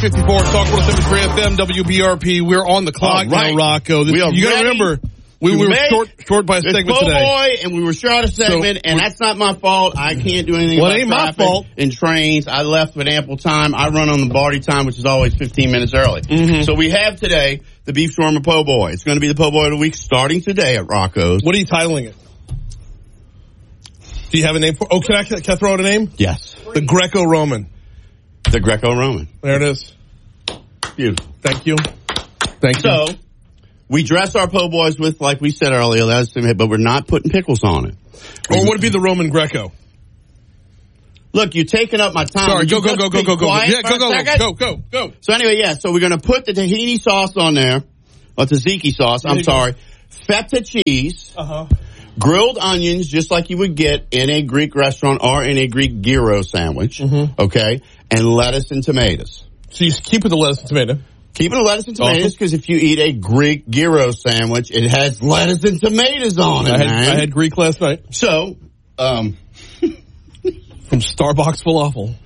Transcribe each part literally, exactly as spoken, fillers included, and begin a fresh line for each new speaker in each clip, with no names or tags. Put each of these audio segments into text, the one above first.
fifty-four, Talk one oh seven point three F M, W B R P. We're on the clock
right.
now, Rocco. This,
we are
you got to
ready.
remember, we, we were short short by a segment
po'
today.
boy, and we were short a segment,
So,
and that's not my fault. I can't do anything
Well,
about
it ain't my
traffic
fault.
and trains. I left with ample time. I run on the Barty time, which is always fifteen minutes early.
Mm-hmm.
So we have today the Beef Shawarma Po' Boy. It's going to be the Po' Boy of the week starting today at Rocco's.
What are you titling it? Do you have a name for? Oh, can I, can I throw out a name?
Yes,
The Greco-Roman.
the Greco-Roman.
There it is.
Beautiful.
Thank you. Thank you.
So we dress our po' boys with, like we said earlier, that's but we're not putting pickles on it.
Or would it be the Roman Greco?
Look, you're taking up my time.
Sorry, go,
You
go,
just
go, go,
be
go, go.
quiet
Yeah,
for
go,
a
go,
second.
go, go, go.
So anyway, yeah, so we're going to put the tahini sauce on there, or tzatziki sauce, I'm
you
sorry, feta cheese,
Uh-huh.
grilled onions, just like you would get in a Greek restaurant or in a Greek gyro sandwich,
Mm-hmm.
okay, and lettuce and tomatoes.
So you keep with the lettuce and tomato.
Keeping the lettuce and tomatoes, because if you eat a Greek gyro sandwich, it has lettuce and tomatoes on it,
I had,
man.
I had Greek last night
So, um...
from Starbucks Falafel.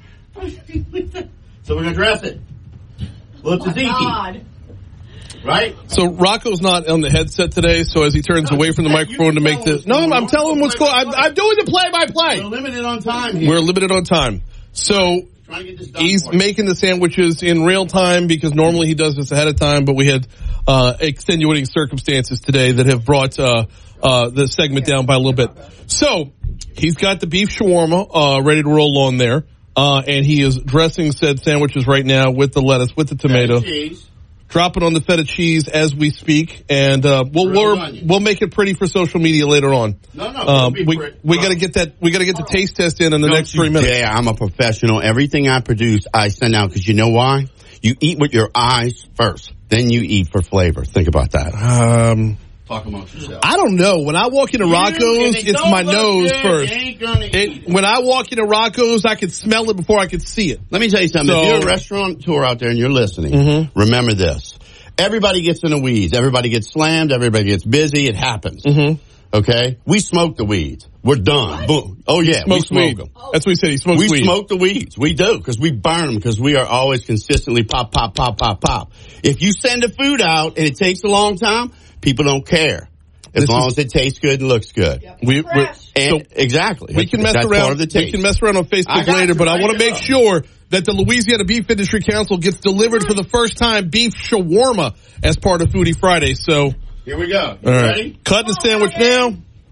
so we're going to dress it. Well, tzatziki. Right?
So Rocco's not on the headset today, so as he turns away from the microphone to make this... No, I'm telling him what's going on. I'm, I'm doing the play-by-play.
We're limited on time here.
We're limited on time. So
Trying to get this done
he's
for you.
making the sandwiches in real time because normally he does this ahead of time, but we had uh, extenuating circumstances today that have brought uh, uh, the segment down by a little bit. So he's got the beef shawarma uh, ready to roll on there, uh, and he is dressing said sandwiches right now with the lettuce, with the tomato.
Cheese.
Drop it on the feta cheese as we speak, and uh, we'll
Grilled
we're,
onion.
we'll make it pretty for social media later on.
No, no,
Um,
it'll be
we
pretty.
we got to get that we got to get the taste test in in the
Don't
next
you
three minutes.
dare. I'm a professional. Everything I produce, I send out because you know why? You eat with your eyes first, then you eat for flavor. Think about that.
Um,
Talk amongst yourselves.
I don't know. When I walk into Rocco's, it's my nose first.
Ain't gonna eat
It,
it.
when I walk into Rocco's, I can smell it before I can see it.
Let me tell you something.
So-
if you're a restaurateur out there and you're listening,
Mm-hmm.
remember this. Everybody gets in the weeds. Everybody gets slammed. Everybody gets busy. It happens.
Mm-hmm.
Okay? We smoke the weeds. We're done. Boom. Oh, yeah. We
Smokes
smoke
weed.
them.
That's what he said. He smokes
We
weed.
smoke the weeds. We do, because we burn them, because we are always consistently pop, pop, pop, pop, pop. If you send the food out and it takes a long time, people don't care. As
This
long
is-
as it tastes good and looks good.
We, we,
And
so
exactly.
we can mess
That's
around.
part of the taste.
We can mess around on
I
Facebook
got
later,
you.
but I
Write
want
it
to make
up.
sure that the Louisiana Beef Industry Council gets delivered for the first time beef shawarma as part of Foodie Friday. So,
Here we go. You
all right,
ready?
cutting the sandwich now.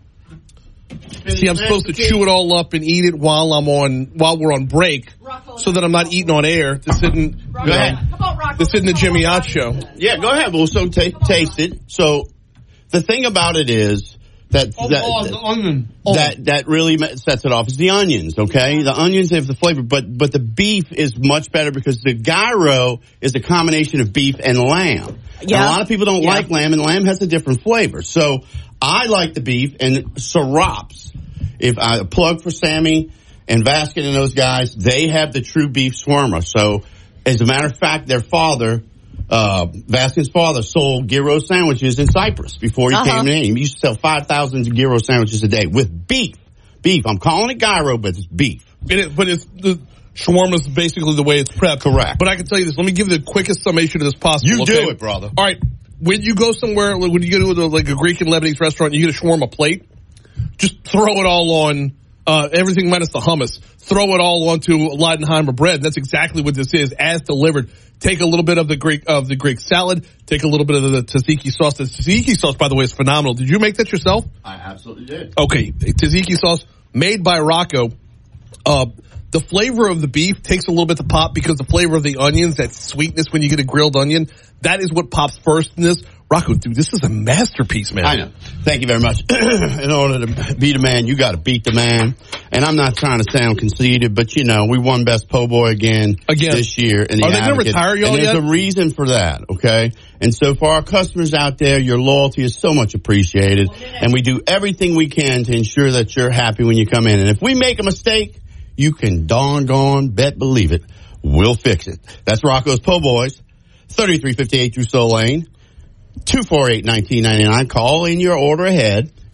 See, I'm supposed to chew it all up and eat it while I'm on while we're on break, so that I'm not eating on air. This isn't
Go ahead.
Come on, Rocco.
this isn't the Jimmy Ott show.
Yeah, go ahead. We'll so ta- taste it. So the thing about it is that that,
onion.
that that really ma- sets it off is the onions. Okay, the onions have the flavor, but but the beef is much better because the gyro is a combination of beef and lamb. And
Yeah.
a lot of people don't
Yeah.
like lamb, and lamb has a different flavor. So I like the beef and syrops. If I plug for Sammy and Vasquez and those guys, they have the true beef shawarma. So as a matter of fact, their father. Uh, Vasquez's father sold gyro sandwiches in Cyprus before he
Uh-huh.
came in. He used to sell five thousand gyro sandwiches a day with beef. Beef. I'm calling it gyro, but it's beef.
It is, but it's the shawarma is basically the way it's prepped.
Correct.
But I can tell you this. Let me give you the quickest summation of this possible.
You
okay?
do it, brother.
All right. When you go somewhere, like when you go to a, like a Greek and Lebanese restaurant, you get a shawarma plate. Just throw it all on uh, everything minus the hummus. Throw it all onto Leidenheimer bread. That's exactly what this is, as delivered. Take a little bit of the Greek of the Greek salad. Take a little bit of the tzatziki sauce. The tzatziki sauce, by the way, is phenomenal. Did you make that yourself?
I absolutely did.
Okay, tzatziki sauce made by Rocco. Uh, the flavor of the beef takes a little bit to pop because the flavor of the onions, that sweetness when you get a grilled onion, that is what pops first in this. Rocco, dude, this is a masterpiece, man.
I know. Thank you very much. In order to beat a man, you got to beat the man. And I'm not trying to sound conceited, but you know, we won Best Po' Boy again,
Again.
this year. In the
Are they gonna
Advocate.
retire y'all
And there's
yet?
a reason for that, okay? And so for our customers out there, your loyalty is so much appreciated. And we do everything we can to ensure that you're happy when you come in. And if we make a mistake, you can doggone bet believe it, we'll fix it. That's Rocco's Po' Boys, thirty-three fifty-eight Drusilla Lane, two four eight, one nine nine nine. Call in your order ahead.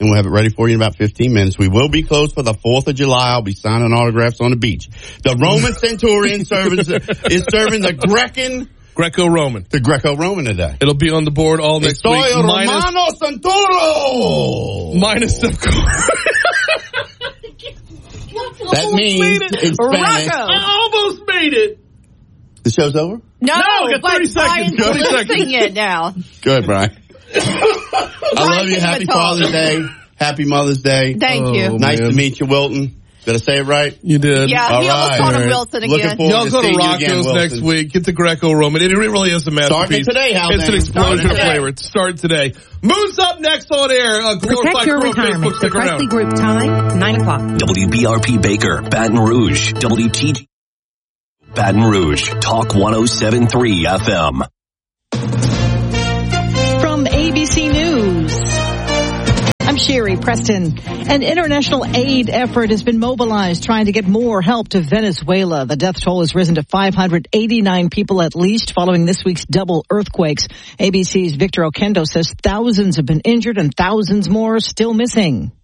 and we'll have it ready for you in about fifteen minutes. We will be closed for the fourth of July. I'll be signing autographs on the beach. The Roman Centurion service is serving the Grecan.
Greco-Roman.
The Greco-Roman today.
It'll be on the board all next
Estoy
week.
Romano Santoro!
Minus, of course.
That means in Spanish.
I almost made it.
The show's over?
No,
no we got thirty
but
seconds.
Brian's
thirty seconds.
listening it now.
Go ahead, Brian. I love you. Happy Father's Day. Happy Mother's Day.
Thank
oh,
you.
Nice
man.
to meet you, Wilton. Did I say it right?
You did.
Yeah,
All
he
right.
almost called him
Right.
Wilson
Looking
again.
forward
Y'all
to
go to
seeing you
Rocco's
again, Wilson.
next week. Get the Greco-Roman. It really is a masterpiece.
Starting today, Hal,
It's
then.
an explosion
Starting
of
today.
flavor. It started today. Moose up next on air. Uh,
Protect your retirement. The Presley Group time, nine o'clock.
W B R P Baker, Baton Rouge, W T G Baton Rouge, Talk one oh seven point three F M.
From A B C News, I'm Sherry Preston. An international aid effort has been mobilized trying to get more help to Venezuela. The death toll has risen to five hundred eighty-nine people at least following this week's double earthquakes. A B C's Victor Oquendo says thousands have been injured and thousands more are still missing.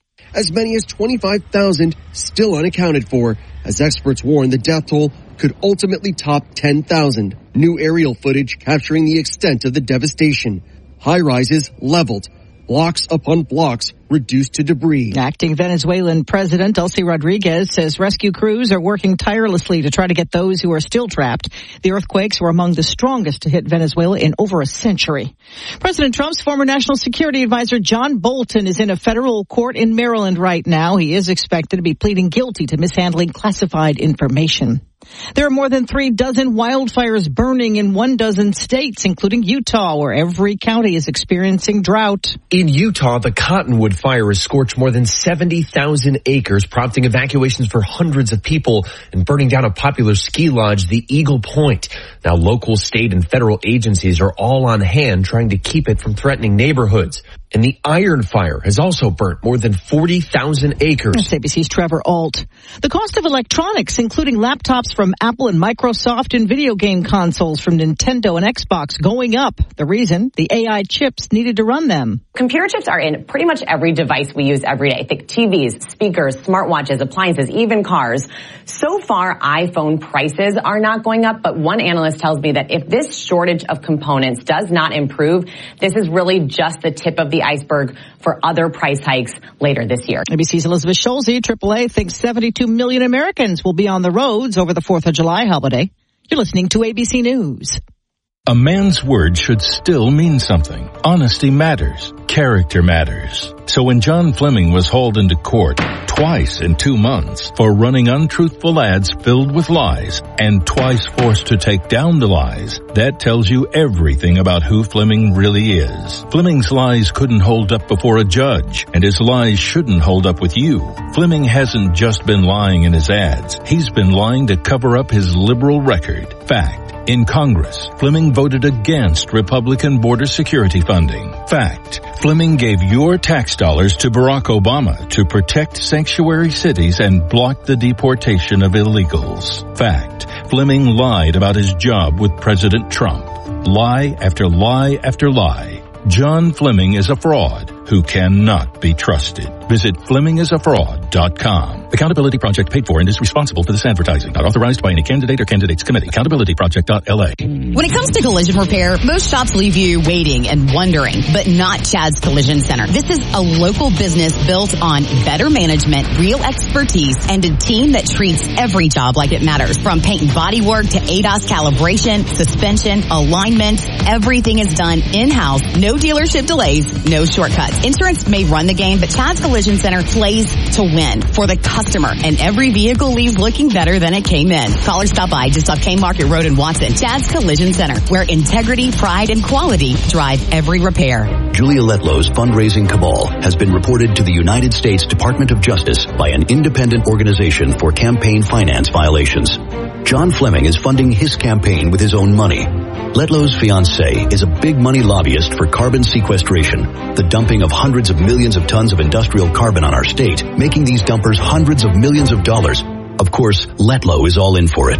As many as twenty-five thousand still unaccounted for, as experts warn the death toll could ultimately top ten thousand. New aerial footage capturing the extent of the devastation. High-rises leveled, blocks upon blocks reduced to debris.
Acting Venezuelan President Delcy Rodriguez says rescue crews are working tirelessly to try to get those who are still trapped. The earthquakes were among the strongest to hit Venezuela in over a century. President Trump's former national security advisor John Bolton is in a federal court in Maryland right now. He is expected to be pleading guilty to mishandling classified information. There are more than three dozen wildfires burning in one dozen states, including Utah, where every county is experiencing drought.
In Utah, the Cottonwood fire has scorched more than seventy thousand acres, prompting evacuations for hundreds of people and burning down a popular ski lodge, the Eagle Point. Now, local, state, and federal agencies are all on hand trying to keep it from threatening neighborhoods. And the Iron Fire has also burnt more than forty thousand acres.
That's A B C's Trevor Alt. The cost of electronics, including laptops from Apple and Microsoft and video game consoles from Nintendo and Xbox, going up. The reason? The A I chips needed to run them.
Computer chips are in pretty much every device we use every day. Think T Vs, speakers, smartwatches, appliances, even cars. So far, iPhone prices are not going up, but one analyst tells me that if this shortage of components does not improve, this is really just the tip of the iceberg for other price hikes later this year.
A B C's Elizabeth Schulze, triple A, thinks seventy-two million Americans will be on the roads over the fourth of July holiday. You're listening to A B C News.
A man's word should still mean something. Honesty matters. Character matters. So when John Fleming was hauled into court twice in two months for running untruthful ads filled with lies and twice forced to take down the lies, that tells you everything about who Fleming really is. Fleming's lies couldn't hold up before a judge, and his lies shouldn't hold up with you. Fleming hasn't just been lying in his ads. He's been lying to cover up his liberal record. Fact. In Congress, Fleming voted against Republican border security funding. Fact. Fleming gave your tax dollars to Barack Obama to protect sanctuary cities and block the deportation of illegals. Fact. Fleming lied about his job with President Trump. Lie after lie after lie. John Fleming is a fraud who cannot be trusted. Visit Fleming is a fraud dot com. Accountability Project paid for and is responsible for this advertising. Not authorized by any candidate or candidates committee. accountability project dot L A.
When it comes to collision repair, most shops leave you waiting and wondering, but not Chad's Collision Center. This is a local business built on better management, real expertise, and a team that treats every job like it matters. From paint and body work to A D A S calibration, suspension, alignment, everything is done in-house. No dealership delays, no shortcuts. Insurance may run the game, but Chad's Collision Center plays to win for the customer, and every vehicle leaves looking better than it came in. Call or stop by just off K Market Road in Watson. Chad's Collision Center, where integrity, pride, and quality drive every repair.
Julia Letlow's fundraising cabal has been reported to the United States Department of Justice by an independent organization for campaign finance violations. John Fleming is funding his campaign with his own money. Letlow's fiancé is a big money lobbyist for carbon sequestration, the dumping of hundreds of millions of tons of industrial carbon on our state, making these dumpers hundreds of millions of dollars. Of course, Letlow is all in for it.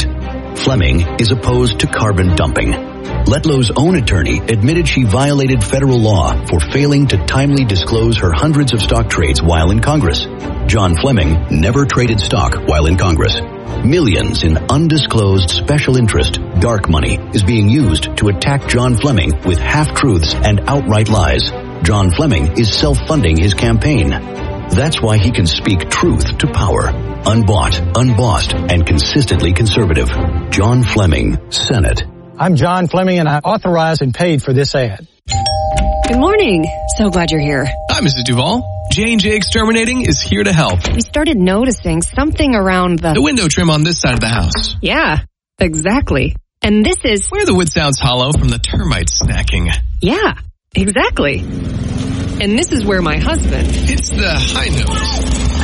Fleming is opposed to carbon dumping. Letlow's own attorney admitted she violated federal law for failing to timely disclose her hundreds of stock trades while in Congress. John Fleming never traded stock while in Congress. Millions in undisclosed special interest, dark money, is being used to attack John Fleming with half-truths and outright lies. John Fleming is self-funding his campaign. That's why he can speak truth to power. Unbought, unbossed, and consistently conservative. John Fleming, Senate.
I'm John Fleming, and I authorized and paid for this ad.
Good morning. So glad you're here.
Hi, Missus Duvall. J and J Exterminating is here to help.
We started noticing something around the...
The window trim on this side of the house.
Yeah, exactly. And this is...
Where the wood sounds hollow from the termite snacking.
Yeah, exactly. And this is where my husband...
Hits the high notes.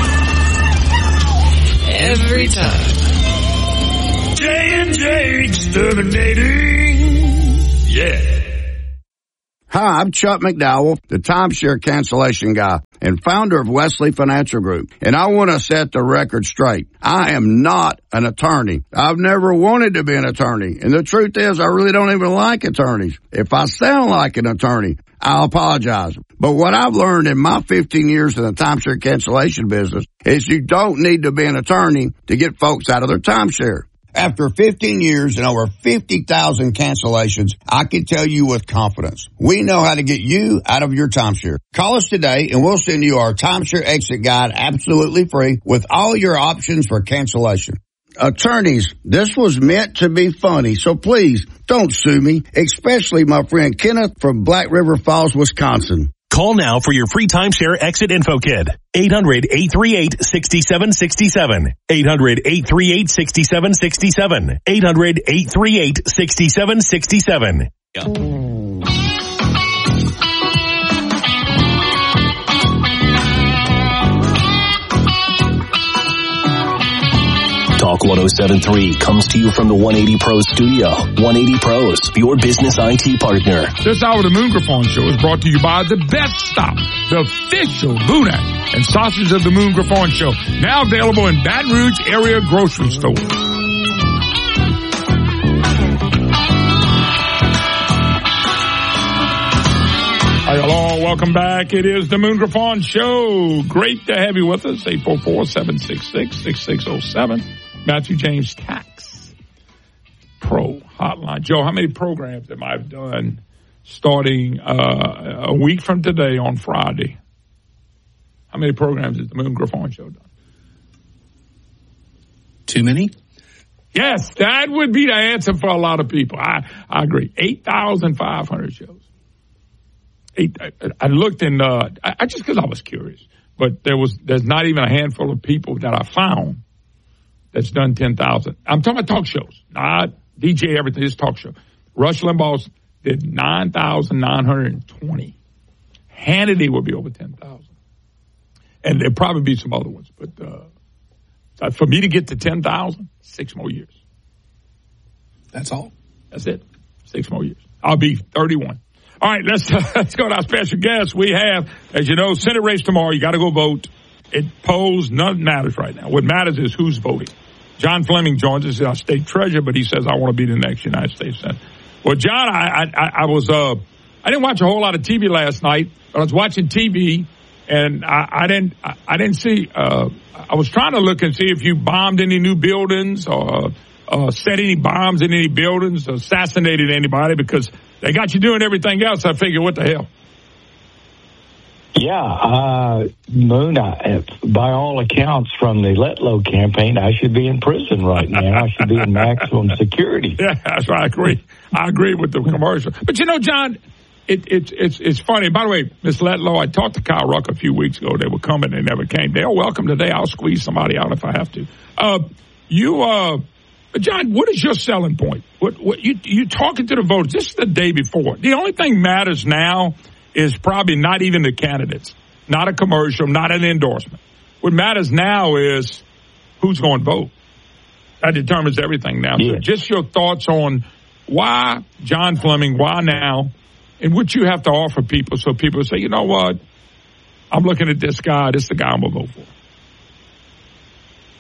Every time.
J and J Exterminating. Yeah.
Hi, I'm Chuck McDowell, the timeshare cancellation guy and founder of Wesley Financial Group. And I want to set the record straight. I am not an attorney. I've never wanted to be an attorney. And the truth is, I really don't even like attorneys. If I sound like an attorney, I'll apologize. But what I've learned in my fifteen years in the timeshare cancellation business is you don't need to be an attorney to get folks out of their timeshare. After fifteen years and over fifty thousand cancellations, I can tell you with confidence, we know how to get you out of your timeshare. Call us today and we'll send you our timeshare exit guide absolutely free with all your options for cancellation. Attorneys, this was meant to be funny, so please don't sue me, especially my friend Kenneth from Black River Falls, Wisconsin.
Call now for your free timeshare exit info kit. eight hundred, eight three eight, six seven six seven. eight hundred, eight three eight, six seven six seven. eight hundred, eight three eight, six seven six seven.
Talk one oh seven point three comes to you from the one eighty Pros studio. one eighty Pros, your business I T partner.
This hour of the Moon Griffon Show is brought to you by The Best Stop, the official Bunak and sausage of the Moon Griffon Show. Now available in Baton Rouge area grocery stores. Hi, hello, welcome back. It is the Moon Griffon Show. Great to have you with us. eight four four, seven six six, six six zero seven. Matthew James Tax Pro Hotline. Joe, how many programs have I done starting uh, a week from today on Friday? How many programs has the Moon Griffon Show done?
Too many?
Yes, that would be the answer for a lot of people. I, I agree. eight thousand five hundred shows. Eight, I, I looked in, uh, I, just because I was curious, but there was, there's not even a handful of people that I found that's done ten thousand. I'm talking about talk shows, not D J everything, just talk show. Rush Limbaugh did nine thousand nine hundred twenty. Hannity will be over ten thousand. And there'll probably be some other ones, but, uh, for me to get to ten thousand, six more years.
That's all.
That's it. Six more years. I'll be thirty-one. All right, let's, uh, let's go to our special guest. We have, as you know, Senate race tomorrow. You got to go vote. It polls, none matters right now. What matters is who's voting. John Fleming joins us, our state treasurer, but he says, I want to be the next United States Senator. Well, John, I, I, I was, uh, I didn't watch a whole lot of T V last night, but I was watching T V and I, I didn't, I, I didn't see, uh, I was trying to look and see if you bombed any new buildings or, uh, set any bombs in any buildings, assassinated anybody, because they got you doing everything else. I figured, what the hell?
Yeah, uh, Moon, I, by all accounts from the Letlow campaign, I should be in prison right now. I should be in maximum security.
Yeah, that's right. I agree. I agree with the commercial. But, you know, John, it, it, it's it's funny. By the way, Miss Letlow, I talked to Kyle Ruck a few weeks ago. They were coming. They never came. They're welcome today. I'll squeeze somebody out if I have to. Uh, you, uh, John, what is your selling point? What, what you you talking to the voters? This is the day before. The only thing matters now is probably not even the candidates, not a commercial, not an endorsement. What matters now is who's going to vote. That determines everything now. Yeah. So just your thoughts on why John Fleming, why now, and what you have to offer people so people say, you know what, I'm looking at this guy, this is the guy I'm going to vote for.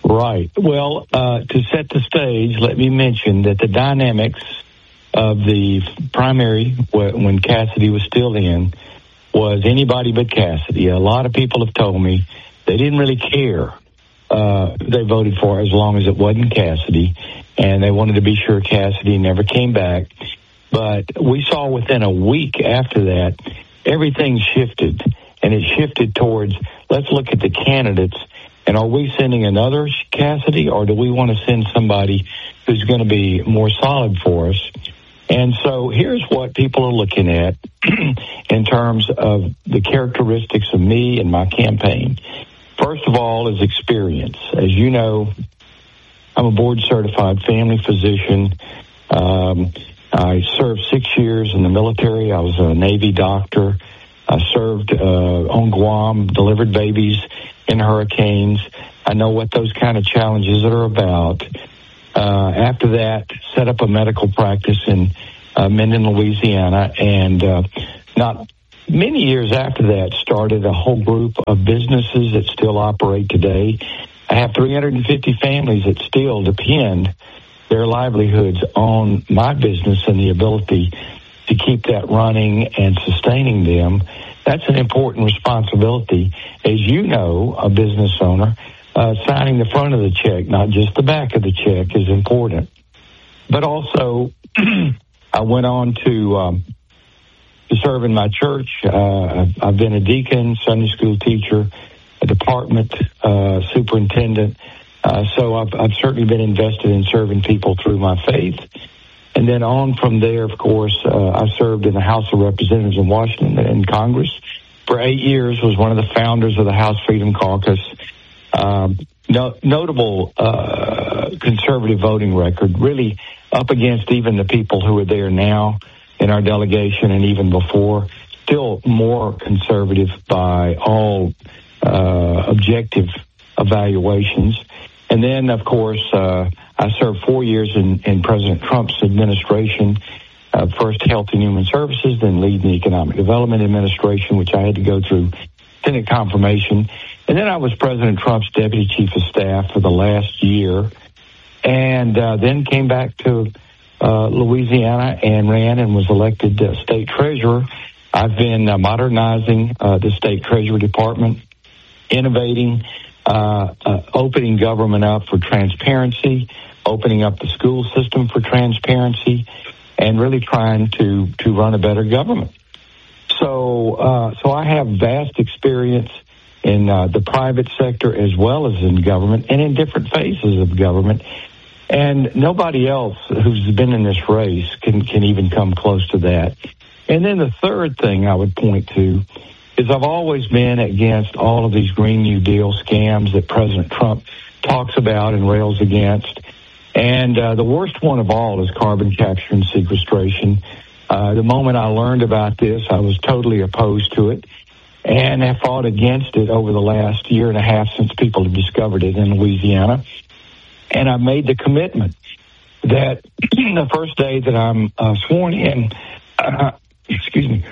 Right. Well, uh, to set the stage, let me mention that the dynamics of the primary when Cassidy was still in was anybody but Cassidy. A lot of people have told me they didn't really care uh, who they voted for as long as it wasn't Cassidy, and they wanted to be sure Cassidy never came back. But we saw within a week after that, everything shifted, and it shifted towards, let's look at the candidates, and are we sending another Cassidy, or do we want to send somebody who's going to be more solid for us? And so here's what people are looking at in terms of the characteristics of me and my campaign. First of all is experience. As you know, I'm a board-certified family physician. Um, I served six years in the military. I was a Navy doctor. I served uh, on Guam, delivered babies in hurricanes. I know what those kind of challenges are about. Uh, after that, set up a medical practice in uh, Minden, Louisiana, and uh, not many years after that, started a whole group of businesses that still operate today. I have three hundred fifty families that still depend their livelihoods on my business and the ability to keep that running and sustaining them. That's an important responsibility. As you know, a business owner, uh, signing the front of the check, not just the back of the check, is important. But also, I went on to, um, to serve in my church. Uh, I've, I've been a deacon, Sunday school teacher, a department uh, superintendent. Uh, so I've, I've certainly been invested in serving people through my faith. And then on from there, of course, uh, I served in the House of Representatives in Washington and Congress for eight years, was one of the founders of the House Freedom Caucus. Um, no, notable uh, conservative voting record, really up against even the people who are there now in our delegation and even before, still more conservative by all uh, objective evaluations. And then, of course, uh, I served four years in, in President Trump's administration, uh, first Health and Human Services, then leading the Economic Development Administration, which I had to go through Senate confirmation. And then I was President Trump's Deputy Chief of Staff for the last year, and uh, then came back to uh, Louisiana and ran and was elected uh, State Treasurer. I've been uh, modernizing uh, the State Treasury Department, innovating, Uh, uh, opening government up for transparency, opening up the school system for transparency, and really trying to, to run a better government. So, uh, so I have vast experience in uh, the private sector as well as in government and in different phases of government. And nobody else who's been in this race can, can even come close to that. And then the third thing I would point to is I've always been against all of these Green New Deal scams that President Trump talks about and rails against. And uh, the worst one of all is carbon capture and sequestration. Uh, the moment I learned about this, I was totally opposed to it and have fought against it over the last year and a half since people have discovered it in Louisiana. And I made the commitment that the first day that I'm uh, sworn in, uh, excuse me,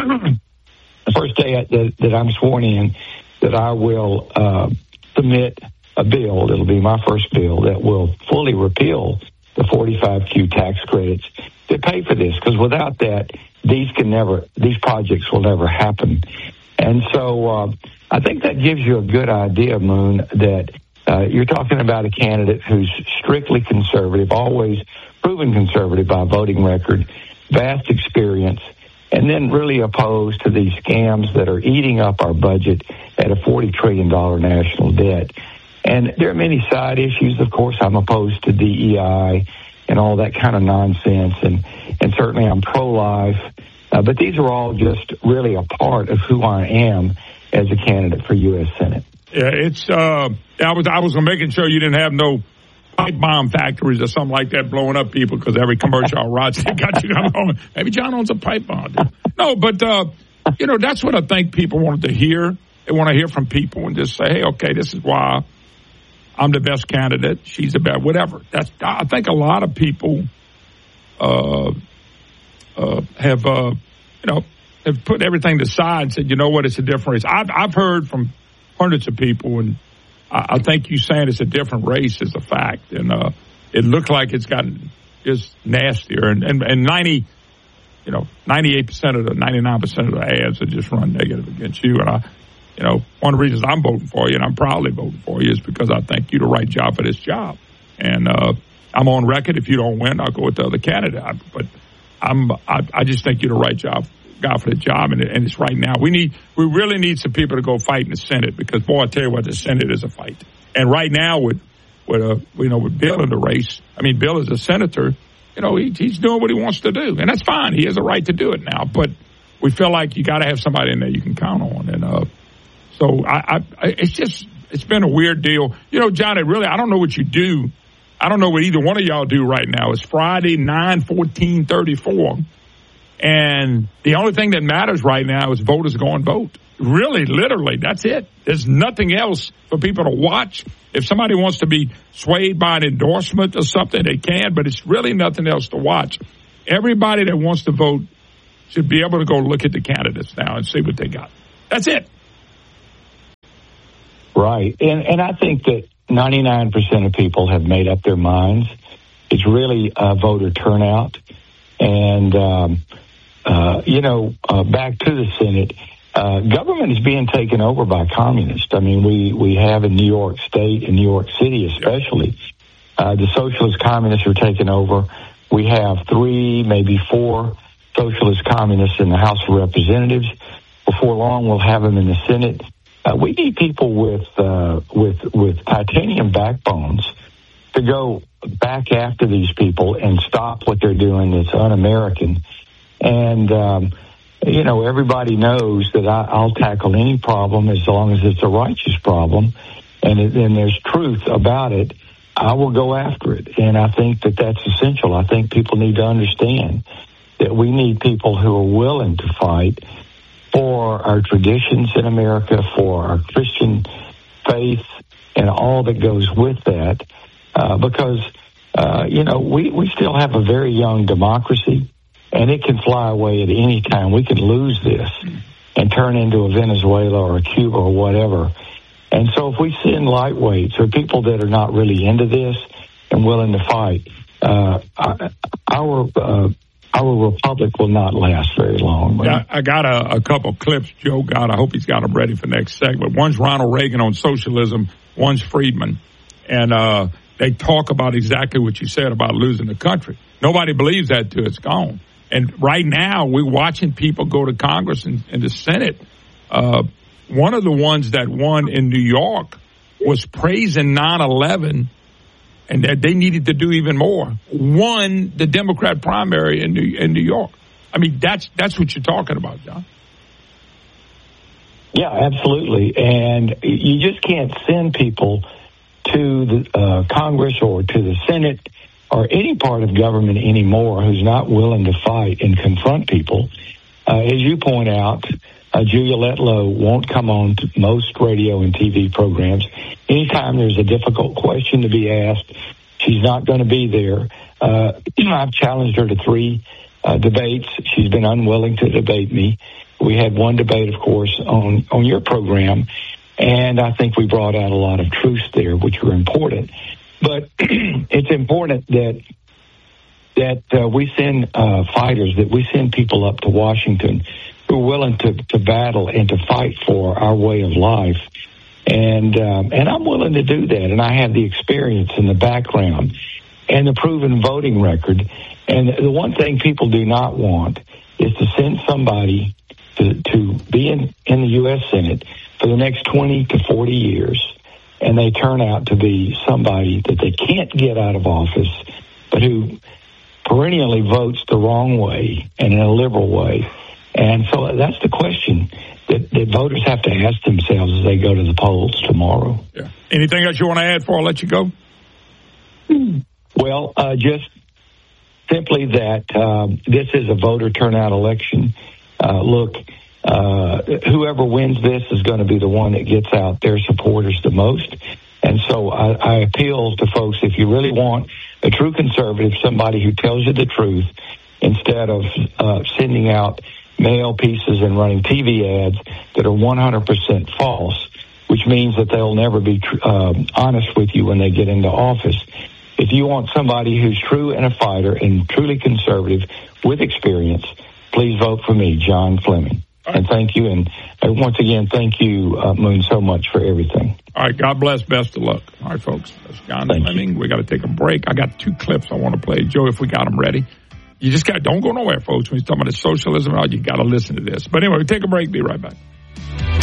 the first day that, that I'm sworn in, that I will uh, submit a bill. It'll be my first bill that will fully repeal the forty-five Q tax credits to pay for this. Because without that, these can never, these projects will never happen. And so uh, I think that gives you a good idea, Moon, that uh, you're talking about a candidate who's strictly conservative, always proven conservative by voting record, vast experience, and then really opposed to these scams that are eating up our budget at a forty trillion dollars national debt. And there are many side issues. Of course, I'm opposed to D E I and all that kind of nonsense, and, and certainly I'm pro-life. Uh, but these are all just really a part of who I am as a candidate for U S Senate.
Yeah, it's. Uh, I was I was making sure you didn't have no pipe bomb factories or something like that blowing up people because every commercial on Rod got you on. Maybe John owns a pipe bomb. Dude. No, but, uh, you know, that's what I think people wanted to hear. They want to hear from people and just say, hey, okay, this is why I'm the best candidate. She's the best, whatever. That's. I think a lot of people uh, uh, have, uh, you know, have put everything aside and said, you know what, it's a different race. I've, I've heard from hundreds of people, and I, I think you saying it's a different race is a fact, and uh, it looked like it's gotten just nastier. And, and, and ninety, you know, ninety-eight percent of the, ninety-nine percent of the ads are just run negative against you. And I, you know, one of the reasons I'm voting for you, and I'm proudly voting for you, is because I think you're the right job for this job. And uh, I'm on record. If you don't win, I'll go with the other candidate. I, but I'm, I, I just think you're the right job. guy for the job, and, and it's right now. We need, we really need some people to go fight in the Senate, because, boy, I tell you what, the Senate is a fight. And right now, with, with uh, you know, with Bill in the race, I mean, Bill is a senator, you know, he, he's doing what he wants to do, and that's fine. He has a right to do it now, but we feel like you got to have somebody in there you can count on, and uh, so I, I, it's just, it's been a weird deal. You know, John, it really, I don't know what you do. I don't know what either one of y'all do right now. It's Friday, nine fourteen thirty-four. And the only thing that matters right now is voters go and vote. Really, literally, that's it. There's nothing else for people to watch. If somebody wants to be swayed by an endorsement or something, they can, but it's really nothing else to watch. Everybody that wants to vote should be able to go look at the candidates now and see what they got. That's it.
Right. And, and I think that ninety-nine percent of people have made up their minds. It's really a voter turnout. And, um, uh, you know, uh, back to the Senate, uh, government is being taken over by communists. I mean, we, we have in New York State and New York City especially, uh, the socialist communists are taking over. We have three, maybe four socialist communists in the House of Representatives. Before long, we'll have them in the Senate. Uh, we need people with, uh, with, with titanium backbones to go back after these people and stop what they're doing that's un-American. And, um, you know, everybody knows that I, I'll tackle any problem as long as it's a righteous problem and, it, and there's truth about it. I will go after it. And I think that that's essential. I think people need to understand that we need people who are willing to fight for our traditions in America, for our Christian faith, and all that goes with that. Uh, because, uh, you know, we, we still have a very young democracy, and it can fly away at any time. We could lose this and turn into a Venezuela or a Cuba or whatever. And so if we send lightweights or people that are not really into this and willing to fight, uh, our uh, our republic will not last very long.
Yeah, I got a, a couple clips Joe got. I hope he's got them ready for next segment. One's Ronald Reagan on socialism. One's Friedman. And uh, they talk about exactly what you said about losing the country. Nobody believes that till it's gone. And right now, we're watching people go to Congress and, and the Senate. Uh, one of the ones that won in New York was praising nine eleven, and that they needed to do even more. Won the Democrat primary in New, in New York. I mean, that's that's what you're talking about, John.
Yeah, absolutely. And you just can't send people to the uh, Congress or to the Senate or any part of government anymore who's not willing to fight and confront people. Uh, as you point out, uh, Julia Letlow won't come on to most radio and T V programs. Anytime there's a difficult question to be asked, she's not going to be there. Uh, I've challenged her to three uh, debates. She's been unwilling to debate me. We had one debate, of course, on, on your program, and I think we brought out a lot of truths there, which were important. But it's important that that uh, we send uh, fighters, that we send people up to Washington who are willing to, to battle and to fight for our way of life. And um, and I'm willing to do that. And I have the experience and the background and the proven voting record. And the one thing people do not want is to send somebody to, to be in, in the U S Senate for the next twenty to forty years, and they turn out to be somebody that they can't get out of office, but who perennially votes the wrong way and in a liberal way. And so that's the question that, that voters have to ask themselves as they go to the polls tomorrow.
Yeah. Anything else you want to add before I let you go?
Well, uh, just simply that um, this is a voter turnout election. Uh, look, uh, whoever wins this is going to be the one that gets out their supporters the most. And so I, I appeal to folks, if you really want a true conservative, somebody who tells you the truth, instead of uh, sending out mail pieces and running T V ads that are one hundred percent false, which means that they'll never be tr- uh, honest with you when they get into office. If you want somebody who's true and a fighter and truly conservative with experience, please vote for me, John Fleming. And thank you. And uh, once again, thank you, uh, Moon, so much for everything.
All right. God bless. Best of luck. All right, folks. That's John
thank
Fleming.
You.
We got to take a break. I got two clips I want to play. Joe, if we got them ready. You just got, don't go nowhere, folks. When he's talking about the socialism, you got to listen to this. But anyway, we take a break. Be right back.